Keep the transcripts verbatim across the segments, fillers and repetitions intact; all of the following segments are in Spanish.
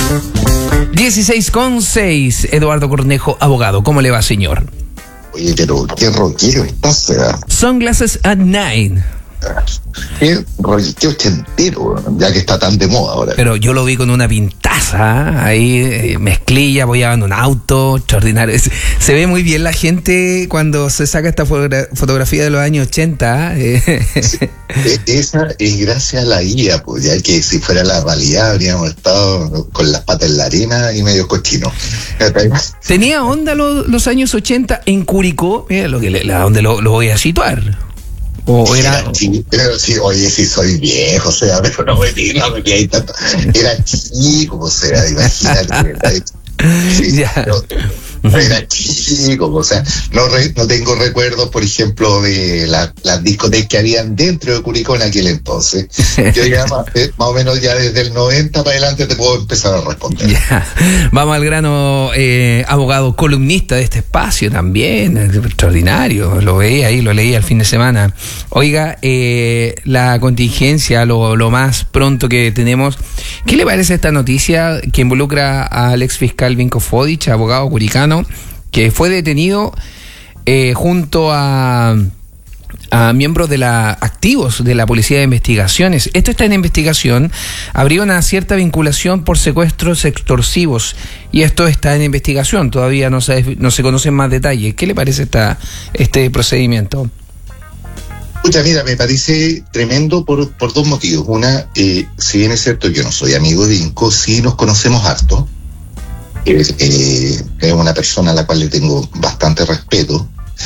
dieciséis con seis, Eduardo Cornejo, abogado. ¿Cómo le va, señor? Oye, pero qué rockero estás, ¿verdad? Sunglasses at Nine. Qué, qué ochentero, ya que está tan de moda ahora. Pero yo lo vi con una pintaza, ahí eh, mezclilla, apoyaba en un auto, extraordinario. Es, se ve muy bien la gente cuando se saca esta fotogra- fotografía de los años ochenta. Eh. Sí, esa es gracias a la guía, pues, ya que si fuera la realidad habríamos estado con las patas en la arena y medio cochino. Tenía onda lo, los años ochenta en Curicó, mira lo que le, la, donde lo, lo voy a situar. O era, era chico, pero sí, oye, sí soy viejo, o sea, pero no me digas, no me digas tanto. Era chico, o sea, imagínate. Sí, ya. Pero, era chico, o sea, no, re, no tengo recuerdos, por ejemplo, de la, las discotecas que habían dentro de Curicó en aquel entonces. Yo ya más, eh, más o menos ya desde el noventa para adelante te puedo empezar a responder. Ya. Vamos al grano, eh, abogado, columnista de este espacio también, extraordinario, lo veía ahí, lo leí el fin de semana. Oiga, eh, la contingencia, lo, lo más pronto que tenemos, ¿qué le parece esta noticia que involucra al ex fiscal Vinko Fodic, abogado curicano, que fue detenido eh, junto a, a miembros de la activos de la Policía de Investigaciones? Esto está en investigación. Habría una cierta vinculación por secuestros extorsivos y esto está en investigación. Todavía no se, no se conocen más detalles. ¿Qué le parece esta, este procedimiento? Escucha, mira, me parece tremendo por, por dos motivos. Una, eh, si bien es cierto que yo no soy amigo de Vinko, sí nos conocemos harto. Es, eh, es una persona a la cual le tengo bastante respeto.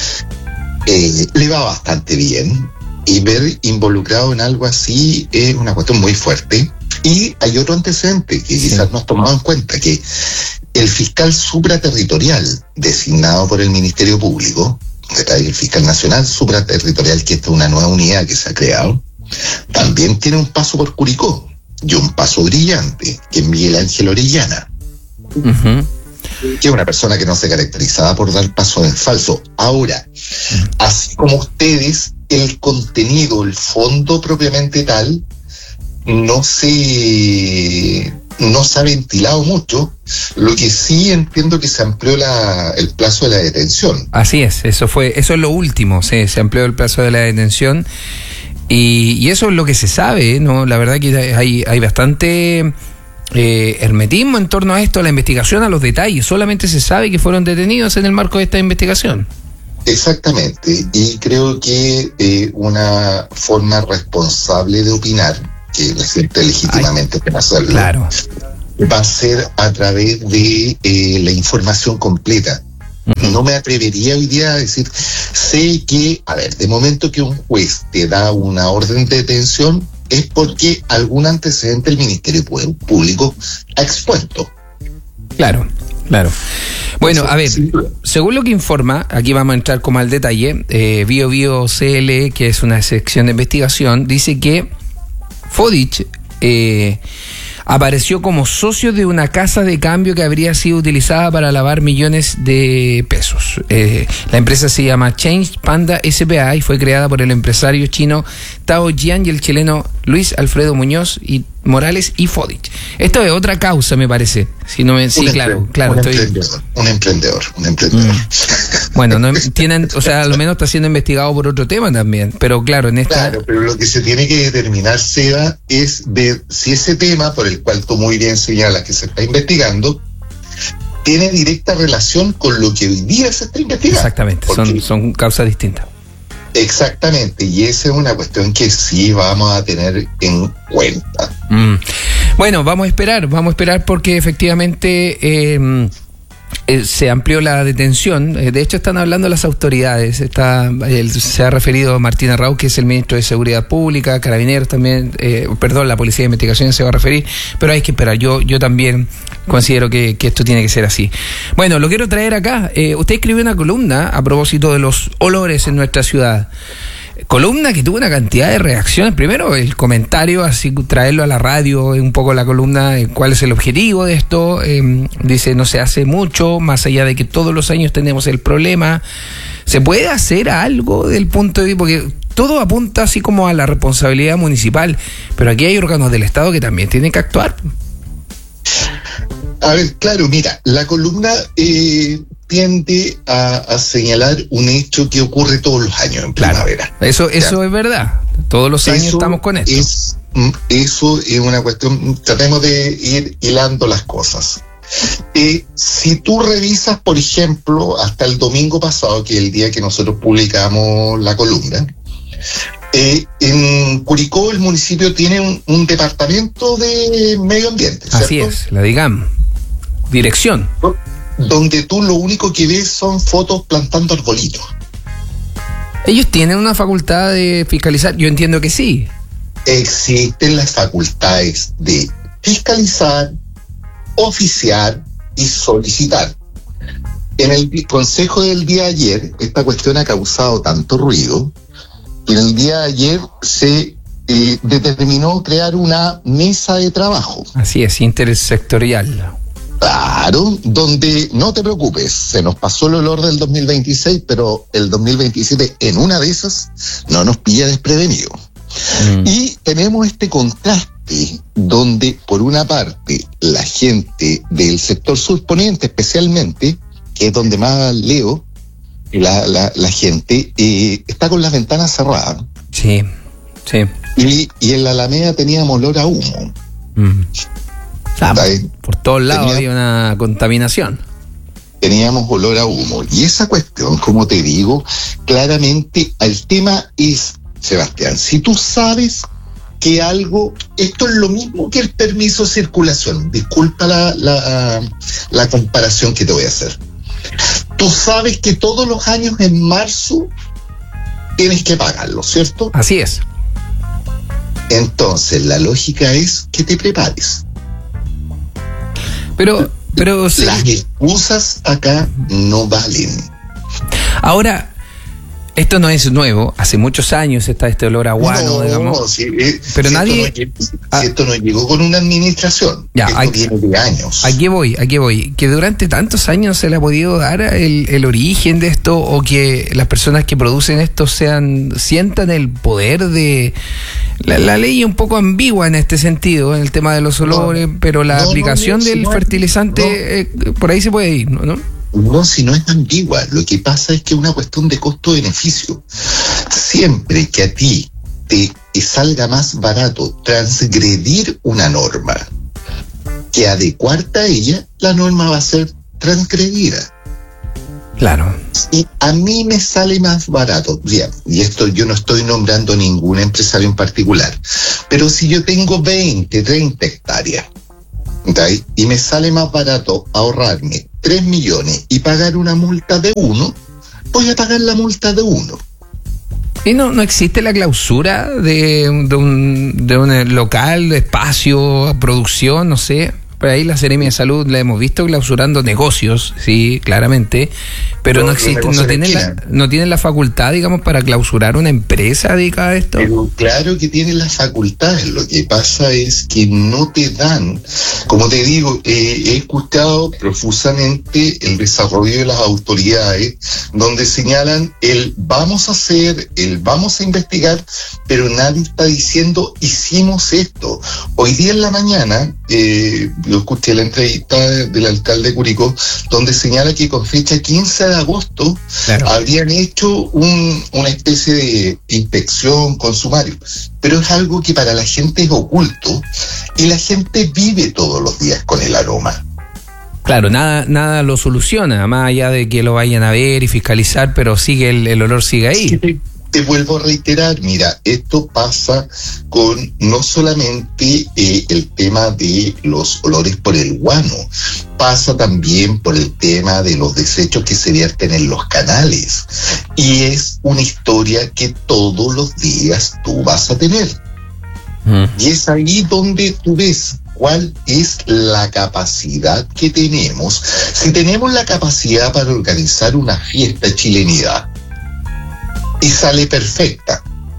Eh, le va bastante bien. Y ver involucrado en algo así es una cuestión muy fuerte. Y hay otro antecedente que sí. quizás no has tomado en cuenta, que el fiscal supraterritorial designado por el Ministerio Público, el fiscal nacional supraterritorial, que esta es una nueva unidad que se ha creado, también tiene un paso por Curicó y un paso brillante, que es Miguel Ángel Orellana, uh-huh. que es una persona que no se caracterizaba por dar pasos en falso. Ahora, uh-huh. así como ustedes, el contenido, el fondo propiamente tal, no se no se ha ventilado mucho. Lo que sí entiendo que se amplió la, el plazo de la detención. Así es, eso fue, eso es lo último, sí, se amplió el plazo de la detención y, y eso es lo que se sabe, ¿no? La verdad que hay, hay bastante eh, hermetismo en torno a esto, a la investigación, a los detalles. Solamente se sabe que fueron detenidos en el marco de esta investigación. Exactamente, y creo que eh, una forma responsable de opinar, que la gente legítimamente puede hacerlo, claro, va a ser a través de eh, la información completa. Uh-huh. No me atrevería hoy día a decir, sé que, a ver, de momento que un juez te da una orden de detención es porque algún antecedente el Ministerio Público ha expuesto. Claro, claro. Bueno, a ver, según lo que informa, aquí vamos a entrar como al detalle, eh, Bio Bio C L, que es una sección de investigación, dice que Fodic eh, apareció como socio de una casa de cambio que habría sido utilizada para lavar millones de pesos. Eh, la empresa se llama Change Panda S P A y fue creada por el empresario chino Tao Jian y el chileno Luis Alfredo Muñoz y Morales y Fodic. Esto es otra causa, me parece. Si no me, sí, claro, claro. Un, estoy... emprendedor, un emprendedor, un emprendedor. Mm. Bueno, no tienen, o sea, a lo menos está siendo investigado por otro tema también, pero claro, en esta... Claro, pero lo que se tiene que determinar, Seba, es ver si ese tema, por el cual tú muy bien señalas que se está investigando, tiene directa relación con lo que hoy día se está investigando. Exactamente, son, son causas distintas. Exactamente, y esa es una cuestión que sí vamos a tener en cuenta. Mm. Bueno, vamos a esperar, vamos a esperar porque efectivamente eh, eh, se amplió la detención. Eh, de hecho, están hablando las autoridades. Está, eh, se ha referido Martín Arrau, que es el ministro de Seguridad Pública, Carabineros también, eh, perdón, la Policía de Investigaciones se va a referir, pero hay que esperar. Yo, yo también considero que, que esto tiene que ser así. Bueno, lo quiero traer acá. Eh, usted escribió una columna a propósito de los olores en nuestra ciudad. Columna que tuvo una cantidad de reacciones. Primero el comentario, así traerlo a la radio, un poco la columna, cuál es el objetivo de esto. Eh, dice, no se hace mucho, más allá de que todos los años tenemos el problema. ¿Se puede hacer algo del punto de vista? Porque todo apunta así como a la responsabilidad municipal, pero aquí hay órganos del Estado que también tienen que actuar. A ver, claro, mira, la columna eh, tiende a, a señalar un hecho que ocurre todos los años en claro, primavera. Eso, eso es verdad. Todos los años eso estamos con esto. Es, eso es una cuestión, tratemos de ir hilando las cosas. Eh, si tú revisas, por ejemplo, hasta el domingo pasado, que es el día que nosotros publicamos la columna, eh, en Curicó el municipio tiene un, un departamento de medio ambiente, ¿cierto? Así es, la digamos. Dirección. Donde tú lo único que ves son fotos plantando arbolitos. ¿Ellos tienen una facultad de fiscalizar? Yo entiendo que sí. Existen las facultades de fiscalizar, oficiar y solicitar. En el consejo del día de ayer, esta cuestión ha causado tanto ruido, que en el día de ayer se eh, determinó crear una mesa de trabajo. Así es, intersectorial. Claro, donde no te preocupes, se nos pasó el olor del dos mil veintiséis, pero el dos mil veintisiete en una de esas no nos pilla desprevenido. Mm. Y tenemos este contraste donde por una parte la gente del sector surponiente especialmente, que es donde más leo, la, la, la gente eh, está con las ventanas cerradas. Sí, sí. Y, y en la Alameda teníamos olor a humo. Mm. Ah, por todos lados había una contaminación. Teníamos olor a humo. Y esa cuestión, como te digo, claramente el tema es, Sebastián, si tú sabes que algo, esto es lo mismo que el permiso de circulación, disculpa la, la, la comparación que te voy a hacer. Tú sabes que todos los años en marzo tienes que pagarlo, ¿cierto? Así es. Entonces la lógica es que te prepares. Pero, pero sí. Las excusas acá no valen. Ahora, esto no es nuevo, hace muchos años está este olor a guano, no, digamos. Si, eh, pero si nadie. Esto no, si ah, esto no llegó con una administración. Ya, esto aquí, viene de años. Aquí voy, aquí voy. Que durante tantos años se le ha podido dar el, el origen de esto, o que las personas que producen esto sean sientan el poder de. La, la ley es un poco ambigua en este sentido, en el tema de los olores, no, pero la no, aplicación no, no, del si fertilizante, eh, por ahí se puede ir, ¿no? ¿no? No, si no es ambigua, lo que pasa es que es una cuestión de costo-beneficio. Siempre que a ti te salga más barato transgredir una norma que adecuarte a ella, la norma va a ser transgredida. Claro. Y a mí me sale más barato, ya, y esto yo no estoy nombrando ningún empresario en particular, pero si yo tengo veinte, treinta hectáreas, ¿okay? Y me sale más barato ahorrarme tres millones y pagar una multa de uno, voy a pagar la multa de uno. ¿Y no, no existe la clausura de, de, un, de un local, de espacio, producción, no sé? Por ahí la Seremia de Salud la hemos visto clausurando negocios, sí, claramente, pero no, no existe, no tienen, la, no tienen la facultad, digamos, para clausurar una empresa dedicada a esto. Pero claro que tienen las facultades, lo que pasa es que no te dan, como te digo, eh, he escuchado profusamente el desarrollo de las autoridades, donde señalan el vamos a hacer, el vamos a investigar, pero nadie está diciendo hicimos esto. Hoy día en la mañana, eh, yo escuché la entrevista del alcalde de Curicó, donde señala que con fecha quince de agosto claro. habrían hecho un, una especie de inspección con sumario, pero es algo que para la gente es oculto y la gente vive todos los días con el aroma. Claro, nada nada lo soluciona, más allá de que lo vayan a ver y fiscalizar, pero sigue el, el olor sigue ahí. Sí, sí. Te vuelvo a reiterar, mira, esto pasa con no solamente eh, el tema de los olores por el guano, pasa también por el tema de los desechos que se vierten en los canales. Y es una historia que todos los días tú vas a tener. Mm. Y es ahí donde tú ves cuál es la capacidad que tenemos. Si tenemos la capacidad para organizar una fiesta de chilenidad, y sale perfecta.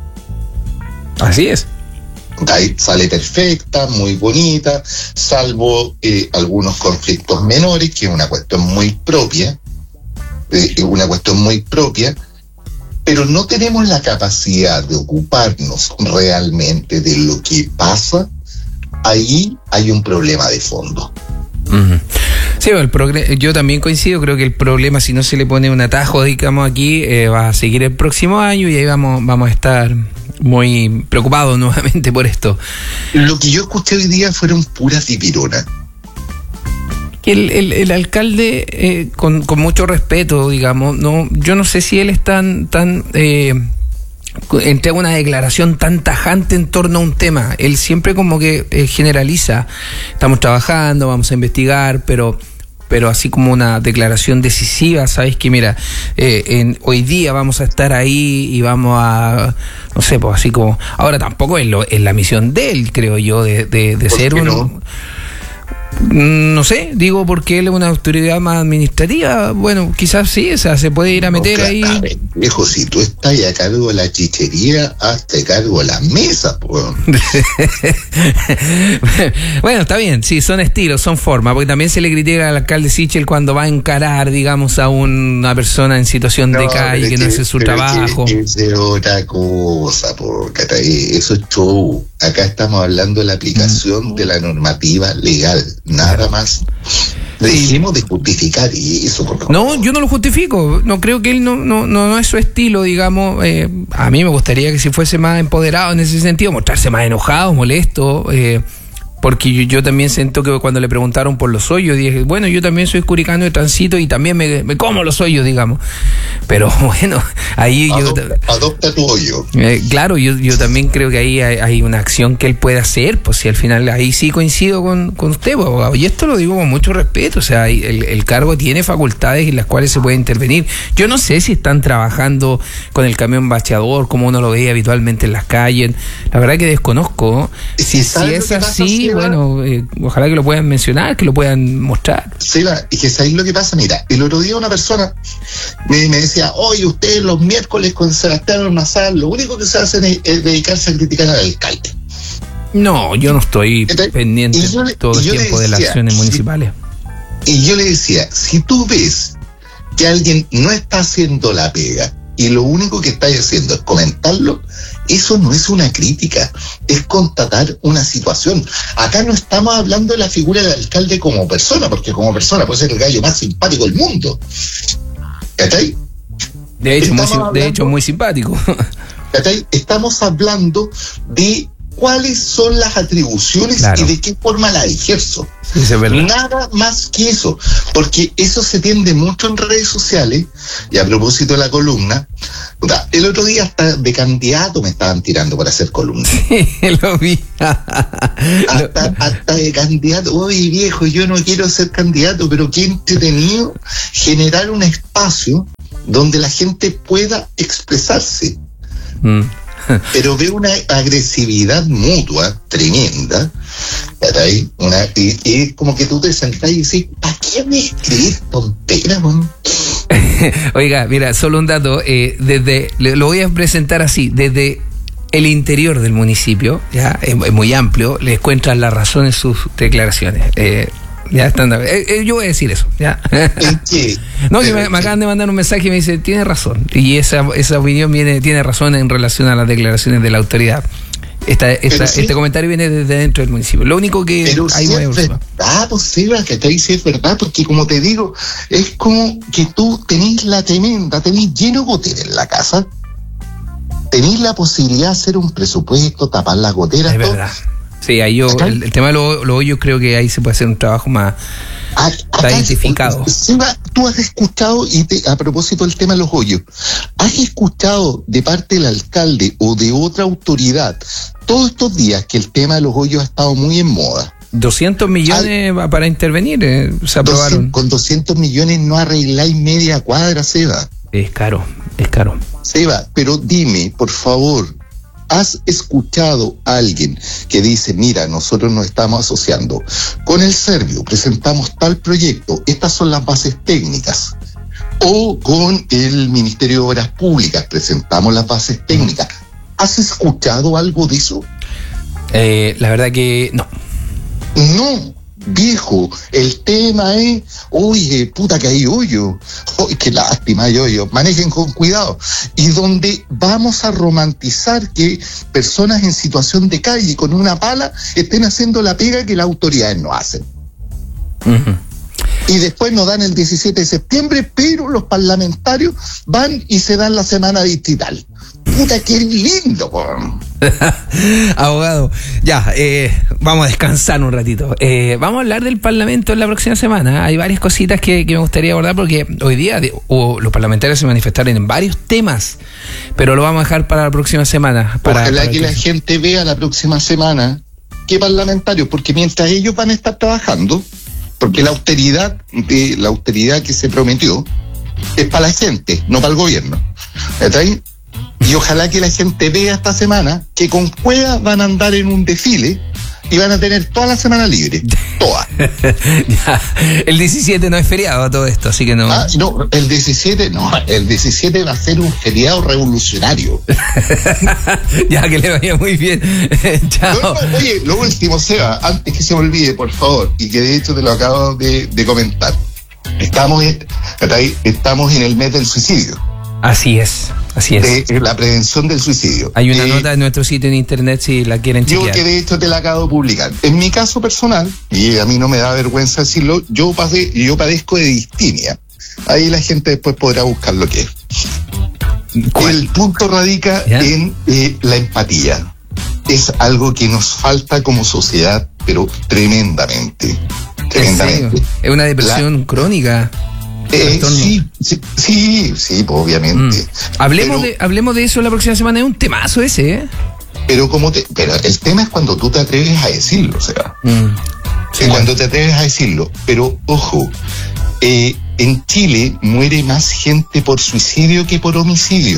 Así es. Ahí sale perfecta, muy bonita, salvo eh, algunos conflictos menores, que es una cuestión muy propia, eh, una cuestión muy propia, pero no tenemos la capacidad de ocuparnos realmente de lo que pasa. Ahí hay un problema de fondo. Uh-huh. Sí, el progre- yo también coincido, creo que el problema, si no se le pone un atajo, digamos, aquí, eh, va a seguir el próximo año y ahí vamos, vamos a estar muy preocupados nuevamente por esto. Lo que yo escuché hoy día fueron puras dipironas. El, el, el alcalde, eh, con, con mucho respeto, digamos, no, yo no sé si él es tan, tan eh, entrega una declaración tan tajante en torno a un tema. Él siempre como que eh, generaliza. Estamos trabajando, vamos a investigar, pero pero así como una declaración decisiva, sabes que mira, eh, en, hoy día vamos a estar ahí y vamos a, no sé, pues así como, ahora tampoco es, lo, es la misión de él, creo yo, de, de, de ser un... No? No sé, digo porque él es una autoridad más administrativa. Bueno, quizás sí, o sea, se puede ir a meter no, claro, ahí. Viejo, si tú estás a cargo de la chichería, hazte cargo de las mesas, pues. Bueno, está bien, sí, son estilos, son formas, porque también se le critica al alcalde Sichel cuando va a encarar, digamos, a una persona en situación no, de calle que no hace su trabajo. Es de otra cosa, porque eso es show. Acá estamos hablando de la aplicación mm. de la normativa legal. Nada más. Dejemos de justificar eso. Por favor. No, yo no lo justifico. No creo que él no no no, no es su estilo, digamos. Eh, a mí me gustaría que si fuese más empoderado en ese sentido, mostrarse más enojado, molesto. Eh, porque yo, yo también siento que cuando le preguntaron por los hoyos, dije, bueno, yo también soy curicano de tránsito y también me, me como los hoyos, digamos. Pero bueno, ahí adopta, yo... Adopta tu hoyo. Eh, claro, yo, yo también creo que ahí hay, hay una acción que él puede hacer, pues si al final ahí sí coincido con, con usted, pues, abogado. Y esto lo digo con mucho respeto, o sea, el, el cargo tiene facultades en las cuales se puede intervenir. Yo no sé si están trabajando con el camión bacheador, como uno lo veía habitualmente en las calles. La verdad que desconozco. Si, si es así, bueno, eh, ojalá que lo puedan mencionar, que lo puedan mostrar. Seba, y que sabéis lo que pasa, mira, el otro día una persona me, me decía, oye, ustedes los miércoles con Sebastián Ormazal, lo único que se hacen es, es dedicarse a criticar al alcalde. No, yo no estoy Entonces, pendiente le, todo el tiempo decía, de las acciones municipales. Y yo le decía, si tú ves que alguien no está haciendo la pega y lo único que está haciendo es comentarlo, eso no es una crítica, es constatar una situación. Acá no estamos hablando de la figura del alcalde como persona, porque como persona puede ser el gallo más simpático del mundo. ¿Cachai? De hecho, muy, hablando, de hecho muy simpático. ¿Cachai? Estamos hablando de cuáles son las atribuciones, claro, y de qué forma las ejerzo. Sí, es verdad. Nada más que eso, porque eso se tiende mucho en redes sociales. Y a propósito de la columna, el otro día hasta de candidato me estaban tirando para hacer columna. Sí, lo vi. hasta, hasta de candidato. Oye, viejo, yo no quiero ser candidato, pero qué entretenido generar un espacio donde la gente pueda expresarse. Mm. Pero veo una agresividad mutua tremenda, ¿verdad? Una, y, y es como que tú te sentás y dices, ¿para qué me escribir tonteras, man? Oiga, mira, solo un dato, eh, desde, lo voy a presentar así, desde el interior del municipio, ya es, es muy amplio, le encuentran la razón en sus declaraciones. Eh, Ya están, eh, eh, yo voy a decir eso, ya. ¿En qué? No, que me, me acaban de mandar un mensaje y me dice, tiene razón. Y esa esa opinión viene tiene razón en relación a las declaraciones de la autoridad. Esta, esta, sí, este comentario viene desde dentro del municipio. Lo único que pero hay si es verdad, pues Seba, que te dice es verdad, porque como te digo, es como que tú tenés la tremenda, tenés lleno de goteras en la casa, tenés la posibilidad de hacer un presupuesto, tapar las goteras, es todo. Verdad. Sí, ahí yo, el, el tema de los lo hoyos creo que ahí se puede hacer un trabajo más a, está identificado. Seba, tú has escuchado, y te, a propósito del tema de los hoyos, ¿has escuchado de parte del alcalde o de otra autoridad todos estos días que el tema de los hoyos ha estado muy en moda? doscientos millones Al, para intervenir, eh, se aprobaron. doscientos, con doscientos millones no arregláis media cuadra, Seba. Es caro, es caro. Seba, pero dime, por favor, ¿has escuchado a alguien que dice, mira, nosotros nos estamos asociando con el Servio, presentamos tal proyecto, estas son las bases técnicas? O con el Ministerio de Obras Públicas, presentamos las bases técnicas. ¿Has escuchado algo de eso? Eh, la verdad que no. No. Viejo, el tema es, oye, puta que hay hoyo, oye, qué lástima hay hoyo, manejen con cuidado, y donde vamos a romantizar que personas en situación de calle con una pala estén haciendo la pega que las autoridades no hacen. Uh-huh. Y después nos dan el diecisiete de septiembre, pero los parlamentarios van y se dan la semana distrital. Puta, qué lindo, po. Abogado, ya, eh, vamos a descansar un ratito. Eh, vamos a hablar del Parlamento en la próxima semana. Hay varias cositas que, que me gustaría abordar porque hoy día de, o, los parlamentarios se manifestaron en varios temas, pero lo vamos a dejar para la próxima semana. Para, Ojalá para que, que la gente vea la próxima semana qué parlamentarios, porque mientras ellos van a estar trabajando, porque la austeridad, de, la austeridad que se prometió es para la gente, no para el gobierno. ¿Está ahí? Y ojalá que la gente vea esta semana que con Cueva van a andar en un desfile y van a tener toda la semana libre. Toda. Ya, el diecisiete no es feriado a todo esto, así que no. Ah, no, el diecisiete, no, el diecisiete va a ser un feriado revolucionario. Ya, que le vaya muy bien. Chao. No, no, oye, lo último, Seba, antes que se me olvide, por favor, y que de hecho te lo acabo de, de comentar. Estamos en, estamos en el mes del suicidio. Así es, así es. De la prevención del suicidio. Hay una eh, nota en nuestro sitio en internet si la quieren chequear. Yo que de hecho te la acabo de publicar. En mi caso personal, y a mí no me da vergüenza decirlo, yo pasé, yo padezco de distimia. Ahí la gente después podrá buscar lo que es. ¿Cuál? El punto radica ¿Ya? en eh, la empatía. Es algo que nos falta como sociedad, pero tremendamente. Tremendamente. Es una depresión la, crónica. Eh, sí, sí, sí, sí, pues, obviamente. Mm. Hablemos, pero, de, hablemos de eso la próxima semana. Es un temazo ese, ¿eh? Pero como te, pero el tema es cuando tú te atreves a decirlo, o sea. Mm. Sí, cuando te atreves a decirlo. Pero, ojo, eh, en Chile muere más gente por suicidio que por homicidio.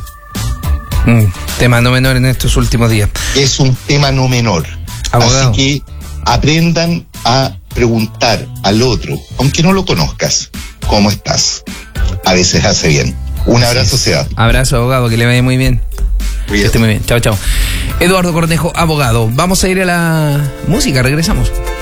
Mm. Tema no menor en estos últimos días. Es un tema no menor. Abogado. Así que aprendan a preguntar al otro, aunque no lo conozcas, ¿cómo estás? A veces hace bien. Un abrazo, Seba. Abrazo, abogado, que le vaya muy bien. Cuídate. Que esté muy bien. Chao, chao. Eduardo Cornejo, abogado. Vamos a ir a la música, regresamos.